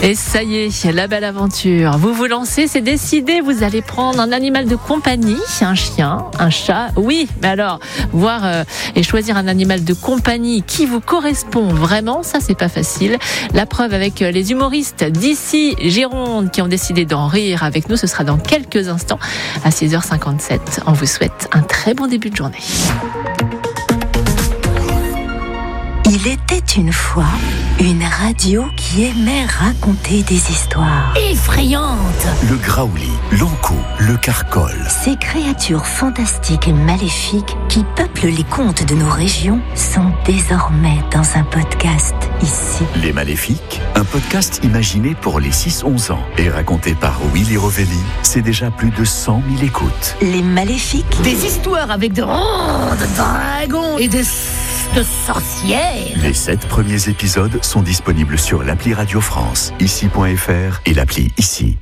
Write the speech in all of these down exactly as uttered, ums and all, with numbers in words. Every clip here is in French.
Et ça y est, la belle aventure. Vous vous lancez, c'est décidé, vous allez prendre un animal de compagnie, un chien, un chat. Oui, mais alors, voir euh, et choisir un animal de compagnie qui vous correspond vraiment, ça c'est pas facile. La preuve avec les humoristes d'ici Gironde qui ont décidé d'en rire avec nous, ce sera dans quelques instants à six heures cinquante-sept. On vous souhaite un très bon début de journée. Il était une fois une radio qui aimait raconter des histoires effrayantes. Le graouli, l'ankou, le carcol. Ces créatures fantastiques et maléfiques qui peuplent les contes de nos régions sont désormais dans un podcast ici. Les Maléfiques, un podcast imaginé pour les six onze ans et raconté par Willy Rovelli. C'est déjà plus de cent mille écoutes. Les Maléfiques. Des histoires avec de, oh, de dragons et de... de sorcières. Les sept premiers épisodes sont disponibles sur l'appli Radio France, ici point f r et l'appli Ici.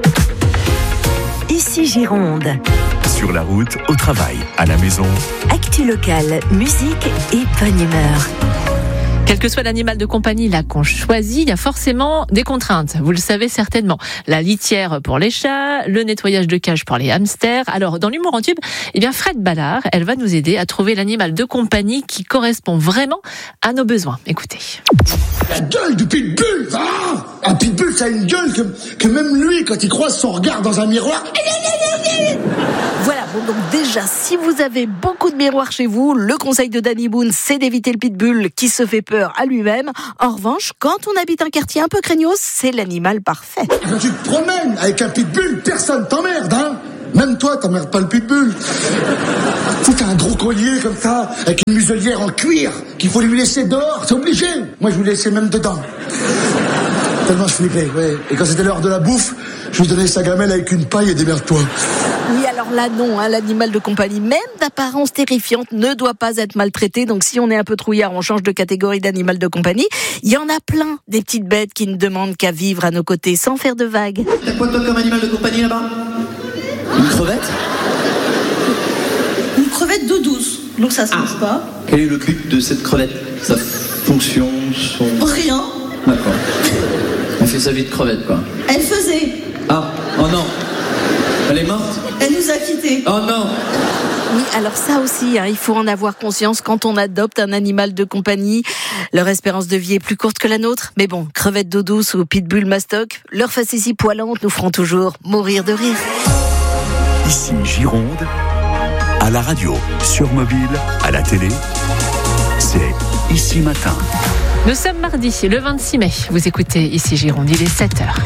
Ici Gironde. Sur la route, au travail, à la maison. Actu locale, musique et bonne humeur. Quel que soit l'animal de compagnie là qu'on choisit, il y a forcément des contraintes. Vous le savez certainement. La litière pour les chats, le nettoyage de cage pour les hamsters. Alors, dans l'humour en tube, eh bien, Fred Ballard, elle va nous aider à trouver l'animal de compagnie qui correspond vraiment à nos besoins. Écoutez. La gueule du pitbull, ah un pitbull, ça a une gueule que, que même lui, quand il croise son regard dans un miroir... Voilà, bon donc déjà, si vous avez beaucoup de miroirs chez vous, le conseil de Danny Boone, c'est d'éviter le pitbull qui se fait peur à lui-même. En revanche, quand on habite un quartier un peu craignos, c'est l'animal parfait. Quand tu te promènes avec un pitbull, personne t'emmerde, hein. Même toi, t'emmerdes pas le pitbull. Tu t'as un gros collier comme ça, avec une muselière en cuir, qu'il faut lui laisser dehors, c'est obligé. Moi, je vous laissais même dedans. Tellement je flippais, ouais. Et quand c'était l'heure de la bouffe, je lui donnais sa gamelle avec une paille et démerde-toi. Oui, alors là, non, hein, l'animal de compagnie, même d'apparence terrifiante, ne doit pas être maltraité. Donc, si on est un peu trouillard, on change de catégorie d'animal de compagnie. Il y en a plein, des petites bêtes qui ne demandent qu'à vivre à nos côtés sans faire de vagues. T'as quoi, toi, comme animal de compagnie là-bas ? Une crevette ? Une crevette d'eau douce, donc ça se mange pas. Quel est le but de cette crevette ? Sa fonction, son... Rien. D'accord. Elle fait sa vie de crevette, quoi. Elle faisait. Ah, oh non. Elle est morte ? Elle nous a quittés. Oh non. Oui, alors ça aussi, hein, il faut en avoir conscience quand on adopte un animal de compagnie. Leur espérance de vie est plus courte que la nôtre. Mais bon, crevettes d'eau douce ou pitbull mastoc, leur facétie poilante nous feront toujours mourir de rire. Ici Gironde, à la radio, sur mobile, à la télé, c'est Ici Matin. Nous sommes mardi, le vingt-six mai. Vous écoutez Ici Gironde, il est sept heures.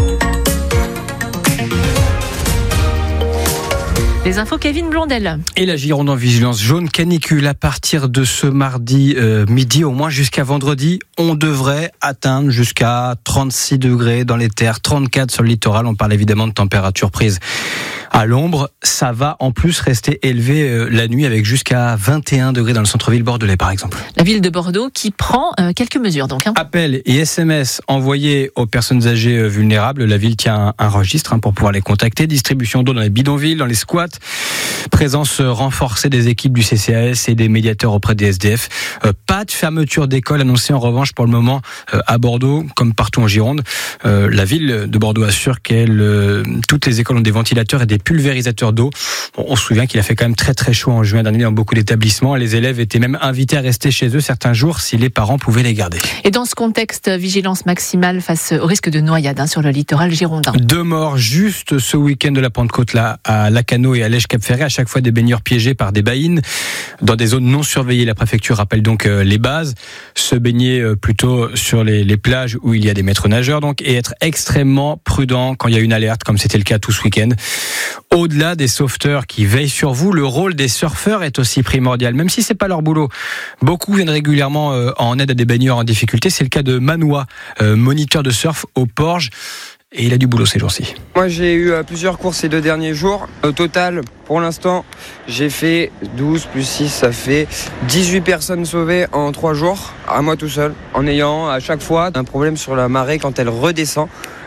Les infos, Kevin Blondel. Et la Gironde en vigilance jaune canicule à partir de ce mardi euh, midi, au moins jusqu'à vendredi. On devrait atteindre jusqu'à trente-six degrés dans les terres, trente-quatre sur le littoral. On parle évidemment de température prise à l'ombre. Ça va en plus rester élevé euh, la nuit avec jusqu'à vingt et un degrés dans le centre-ville bordelais par exemple. La ville de Bordeaux qui prend euh, quelques mesures donc. Hein. Appels et S M S envoyés aux personnes âgées euh, vulnérables. La ville tient un, un registre hein, pour pouvoir les contacter. Distribution d'eau dans les bidonvilles, dans les squats. Présence renforcée des équipes du C C A S et des médiateurs auprès des S D F. Euh, pas de fermeture d'école annoncée en revanche pour le moment euh, à Bordeaux, comme partout en Gironde. Euh, la ville de Bordeaux assure qu'elle, euh, toutes les écoles ont des ventilateurs et des pulvérisateurs d'eau. Bon, on se souvient qu'il a fait quand même très très chaud en juin dernier dans beaucoup d'établissements. Les élèves étaient même invités à rester chez eux certains jours si les parents pouvaient les garder. Et dans ce contexte, vigilance maximale face au risque de noyade hein, sur le littoral girondin. Deux morts juste ce week-end de la Pentecôte là, à Lacano et à Lège-Cap-Ferré. À chaque fois des baigneurs piégés par des baïnes dans des zones non surveillées. La préfecture rappelle donc euh, les bases. Se baigner euh, plutôt sur les, les plages où il y a des maîtres nageurs donc, et être extrêmement prudent quand il y a une alerte comme c'était le cas tout ce week-end. Au-delà des sauveteurs qui veillent sur vous, le rôle des surfeurs est aussi primordial, même si c'est pas leur boulot. Beaucoup viennent régulièrement euh, en aide à des baigneurs en difficulté. C'est le cas de Manois, euh, moniteur de surf au Porge. Et il a du boulot ces jours-ci. Moi j'ai eu euh, plusieurs courses ces deux derniers jours. Au total, pour l'instant, j'ai fait douze plus six, ça fait dix-huit personnes sauvées en trois jours, à moi tout seul, en ayant à chaque fois un problème sur la marée quand elle redescend.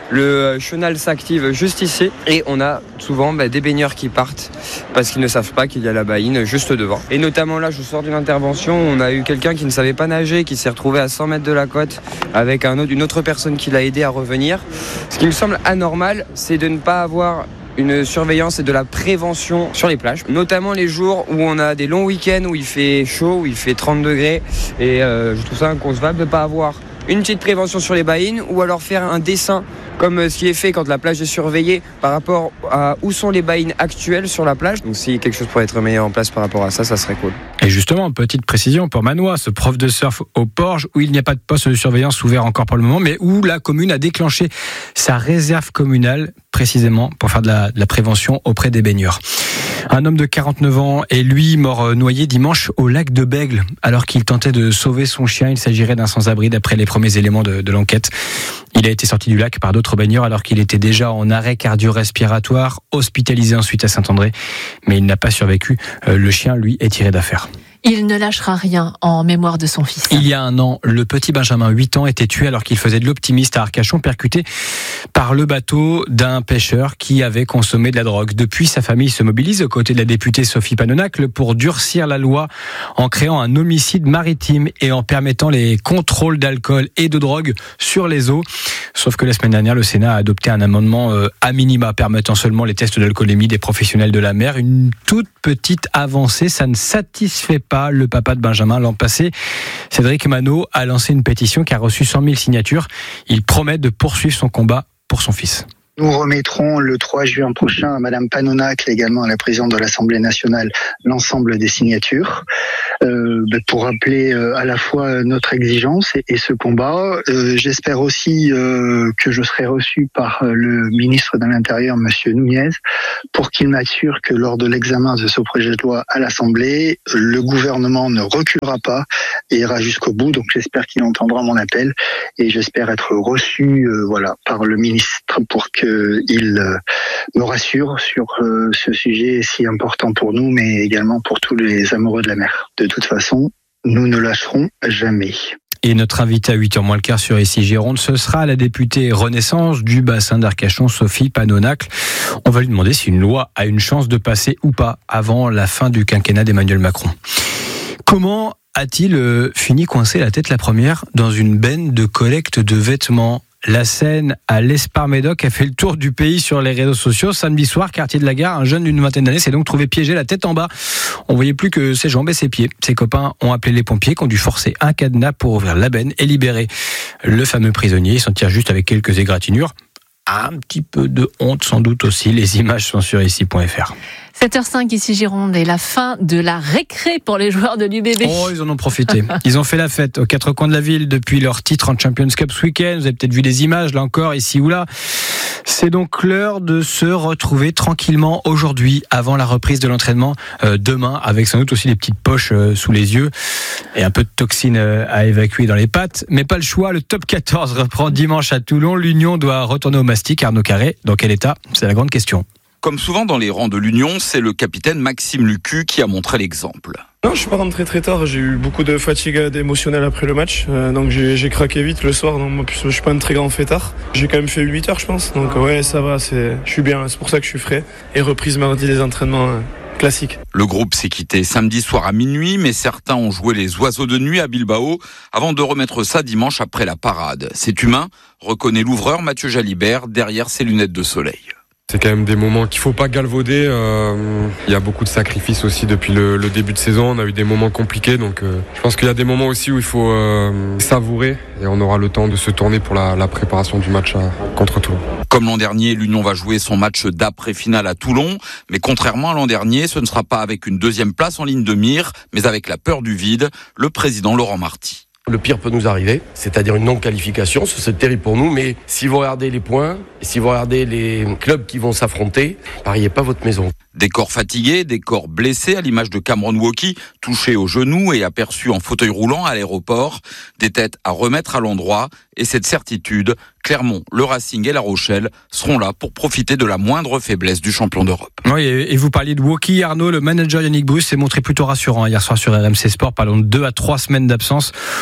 Le chenal s'active juste ici et on a souvent bah, des baigneurs qui partent parce qu'ils ne savent pas qu'il y a la baïne juste devant. Et notamment là, je sors d'une intervention, on a eu quelqu'un qui ne savait pas nager, qui s'est retrouvé à cent mètres de la côte avec un autre, une autre personne qui l'a aidé à revenir. Ce qui me semble anormal, c'est de ne pas avoir une surveillance et de la prévention sur les plages, notamment les jours où on a des longs week-ends où il fait chaud, où il fait trente degrés, et euh, je trouve ça inconcevable de ne pas avoir une petite prévention sur les baïnes ou alors faire un dessin comme ce qui est fait quand la plage est surveillée par rapport à où sont les baïnes actuelles sur la plage. Donc si quelque chose pourrait être mis en place par rapport à ça, ça serait cool. Et justement, petite précision pour Manois, ce prof de surf au Porge, où il n'y a pas de poste de surveillance ouvert encore pour le moment, mais où la commune a déclenché sa réserve communale précisément pour faire de la, de la prévention auprès des baigneurs. Un homme de quarante-neuf ans est lui mort noyé dimanche au lac de Bègle alors qu'il tentait de sauver son chien. Il s'agirait d'un sans-abri d'après les premiers éléments de, de l'enquête. Il a été sorti du lac par d'autres baigneurs alors qu'il était déjà en arrêt cardio-respiratoire, hospitalisé ensuite à Saint-André, mais il n'a pas survécu. Le chien, lui, est tiré d'affaire. Il ne lâchera rien en mémoire de son fils. Il y a un an, le petit Benjamin, huit ans, était tué alors qu'il faisait de l'optimiste à Arcachon, percuté par le bateau d'un pêcheur qui avait consommé de la drogue. Depuis, sa famille se mobilise aux côtés de la députée Sophie Panonacle pour durcir la loi en créant un homicide maritime et en permettant les contrôles d'alcool et de drogue sur les eaux. Sauf que la semaine dernière, le Sénat a adopté un amendement euh, à minima permettant seulement les tests d'alcoolémie des professionnels de la mer. Une toute petite avancée, ça ne satisfait pas pas le papa de Benjamin. L'an passé, Cédric Manot a lancé une pétition qui a reçu cent mille signatures. Il promet de poursuivre son combat pour son fils. Nous remettrons le trois juin prochain à Madame Panonacle, également à la présidente de l'Assemblée nationale, l'ensemble des signatures euh, pour rappeler euh, à la fois notre exigence et, et ce combat. Euh, j'espère aussi euh, que je serai reçu par le ministre de l'Intérieur, Monsieur Nunez, pour qu'il m'assure que lors de l'examen de ce projet de loi à l'Assemblée, le gouvernement ne reculera pas et ira jusqu'au bout. Donc j'espère qu'il entendra mon appel et j'espère être reçu euh, voilà, par le ministre pour que il me rassure sur ce sujet si important pour nous, mais également pour tous les amoureux de la mer. De toute façon, nous ne lâcherons jamais. Et notre invité à huit heures moins le quart sur Ici Gironde, ce sera la députée Renaissance du bassin d'Arcachon, Sophie Panonacle. On va lui demander si une loi a une chance de passer ou pas avant la fin du quinquennat d'Emmanuel Macron. Comment a-t-il fini coincé la tête la première dans une benne de collecte de vêtements ? La scène à l'Espar-Médoc a fait le tour du pays sur les réseaux sociaux. Samedi soir, quartier de la Gare, un jeune d'une vingtaine d'années s'est donc trouvé piégé la tête en bas. On voyait plus que ses jambes et ses pieds. Ses copains ont appelé les pompiers qui ont dû forcer un cadenas pour ouvrir la benne et libérer le fameux prisonnier. Il s'en tire juste avec quelques égratignures. Un petit peu de honte sans doute aussi. Les images sont sur ici point f r. sept heures cinq ici Gironde et la fin de la récré pour les joueurs de l'U B B. Oh, ils en ont profité. Ils ont fait la fête aux quatre coins de la ville depuis leur titre en Champions Cup ce week-end. Vous avez peut-être vu des images là encore, ici ou là. C'est donc l'heure de se retrouver tranquillement aujourd'hui avant la reprise de l'entraînement euh, demain, avec sans doute aussi des petites poches euh, sous les yeux et un peu de toxines euh, à évacuer dans les pattes. Mais pas le choix, le top quatorze reprend dimanche à Toulon. L'Union doit retourner au mastic. Arnaud Carré, dans quel état ? C'est la grande question. Comme souvent dans les rangs de l'Union, c'est le capitaine Maxime Lucu qui a montré l'exemple. Non, je suis pas rentré très tard, j'ai eu beaucoup de fatigue émotionnelle après le match, euh, donc j'ai, j'ai craqué vite le soir, donc moi, je suis pas un très grand fêtard. J'ai quand même fait huit heures je pense, donc ouais ça va, c'est, je suis bien, c'est pour ça que je suis frais. Et reprise mardi des entraînements euh, classiques. Le groupe s'est quitté samedi soir à minuit, mais certains ont joué les oiseaux de nuit à Bilbao avant de remettre ça dimanche après la parade. C'est humain, reconnaît l'ouvreur Mathieu Jalibert derrière ses lunettes de soleil. C'est quand même des moments qu'il faut pas galvauder. Euh, il y a beaucoup de sacrifices aussi depuis le, le début de saison. On a eu des moments compliqués, donc euh, je pense qu'il y a des moments aussi où il faut euh, savourer et on aura le temps de se tourner pour la, la préparation du match à, contre Toulon. Comme l'an dernier, l'Union va jouer son match d'après-finale à Toulon, mais contrairement à l'an dernier, ce ne sera pas avec une deuxième place en ligne de mire, mais avec la peur du vide. Le président Laurent Marty. Le pire peut nous arriver, c'est-à-dire une non-qualification, c'est terrible pour nous, mais si vous regardez les points, et si vous regardez les clubs qui vont s'affronter, pariez pas votre maison. Des corps fatigués, des corps blessés, à l'image de Cameron Wauquiez, touché au genou et aperçu en fauteuil roulant à l'aéroport, des têtes à remettre à l'endroit, et cette certitude, Clermont, le Racing et La Rochelle seront là pour profiter de la moindre faiblesse du champion d'Europe. Oui, et vous parliez de Wauquiez, Arnaud, le manager Yannick Bruce s'est montré plutôt rassurant hier soir sur R M C Sport, parlons de deux à trois semaines d'absence.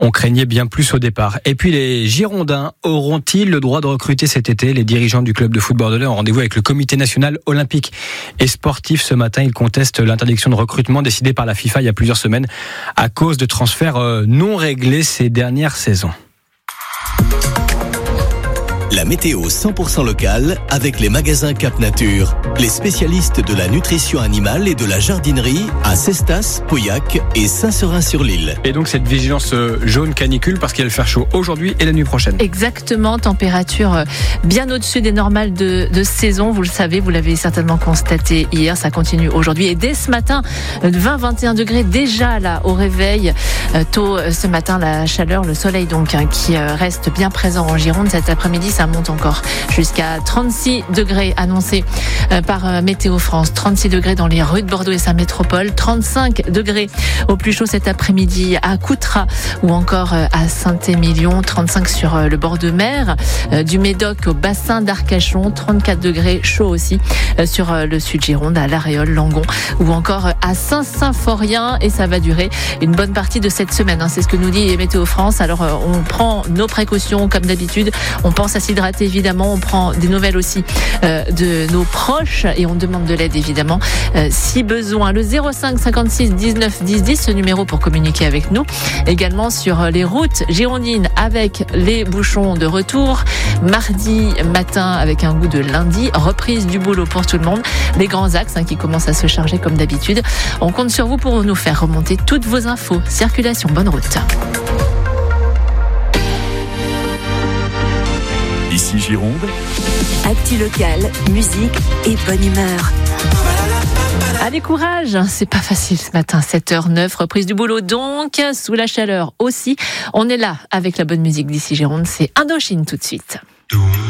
on craignait bien plus au départ. Et puis les Girondins auront-ils le droit de recruter cet été? Les dirigeants du club de foot bordelais ont rendez-vous avec le comité national olympique et sportif ce matin. Ils contestent l'interdiction de recrutement décidée par la FIFA il y a plusieurs semaines à cause de transferts non réglés ces dernières saisons. La météo cent pour cent locale avec les magasins Cap Nature, les spécialistes de la nutrition animale et de la jardinerie à Cestas, Pauillac et Saint-Seurin-sur-l'Île. Et donc cette vigilance jaune canicule parce qu'il va faire chaud aujourd'hui et la nuit prochaine. Exactement, température bien au-dessus des normales de, de saison. Vous le savez, vous l'avez certainement constaté hier, ça continue aujourd'hui. Et dès ce matin, vingt à vingt et un degrés déjà là au réveil. Tôt ce matin, la chaleur, le soleil donc hein, qui reste bien présent en Gironde. Cet après-midi, ça monte encore jusqu'à trente-six degrés annoncés par Météo France. trente-six degrés dans les rues de Bordeaux et sa métropole. trente-cinq degrés au plus chaud cet après-midi à Coutras ou encore à Saint-Émilion. trente-cinq sur le bord de mer. Du Médoc au bassin d'Arcachon. trente-quatre degrés chaud aussi sur le sud Gironde, à l'Aréole, Langon ou encore à Saint-Symphorien. Et ça va durer une bonne partie de cette semaine. C'est ce que nous dit Météo France. Alors on prend nos précautions comme d'habitude. On pense à s'hydrater évidemment, on prend des nouvelles aussi euh, de nos proches et on demande de l'aide évidemment euh, si besoin. Le zéro cinq cinquante-six dix-neuf dix dix, ce numéro pour communiquer avec nous. Également sur les routes girondines avec les bouchons de retour. Mardi matin avec un goût de lundi, reprise du boulot pour tout le monde. Les grands axes hein, qui commencent à se charger comme d'habitude. On compte sur vous pour nous faire remonter toutes vos infos. Circulation, bonne route. Ici Gironde. Actu locale, musique et bonne humeur. Allez, courage, c'est pas facile ce matin, sept heures neuf, reprise du boulot donc, sous la chaleur aussi. On est là avec la bonne musique d'ici Gironde, c'est Indochine tout de suite.